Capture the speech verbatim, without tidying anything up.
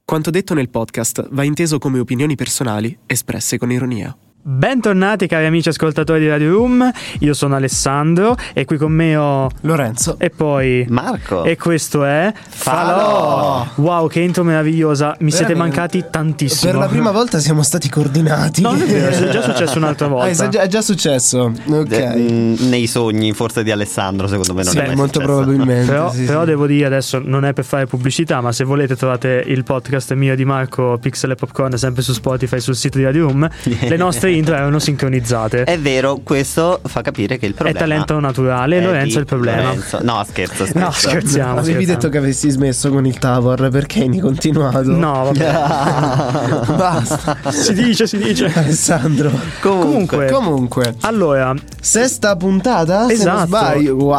Quanto detto nel podcast va inteso come opinioni personali espresse con ironia. Bentornati cari amici ascoltatori di Radio Room, io sono Alessandro e qui con me ho Lorenzo e poi Marco. E questo è Falò. Wow, che intro meravigliosa, mi siete Veramente. mancati tantissimo. Per la prima volta siamo stati coordinati. No, non è vero, è già successo un'altra volta. Ah, è, già, è già successo. Ok. De- mh, nei sogni forse di Alessandro, secondo me non Sì, è mai molto successo. probabilmente. Però, sì, però sì. devo dire adesso, non è per fare pubblicità, ma se volete trovate il podcast mio e di Marco, Pixel e Popcorn, sempre su Spotify, sul sito di Radio Room. Le nostre intro erano sincronizzate. È vero, questo fa capire che il problema È talento naturale, è Lorenzo di è il problema. Lorenzo. No, scherzo, scherzo. No, scherziamo. Avevi scherziamo. detto che avessi smesso con il Tavor, perché hai continuato? No, vabbè. Basta. si dice, si dice. Alessandro. Comunque, Comunque, allora, sesta puntata, se non Esatto. sbaglio. Wow.